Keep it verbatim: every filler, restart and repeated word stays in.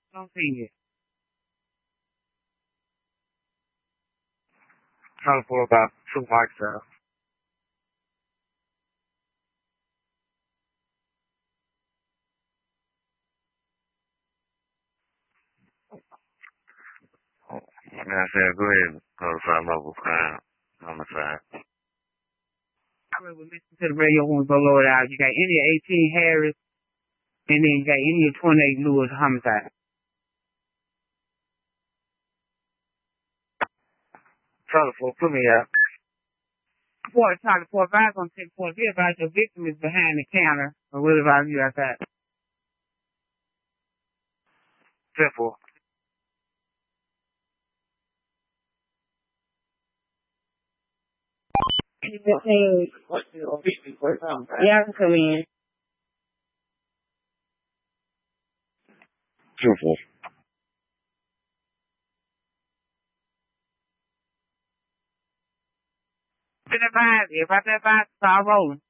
Don't see it. Trying to pull about two mics out. And I said, go ahead, notify mobile crime on the side. I remember listening to the radio when we go load out. You got India eighteen Harris, and then you got India twenty-eight Lewis homicide. Charlie four, put me out. Four, Charlie four, five on ten four. Be advised your victim is behind the counter, or we'll advise you outside. ten four. Yeah, I can come in. ten four. Been advised, if I advise, start rolling.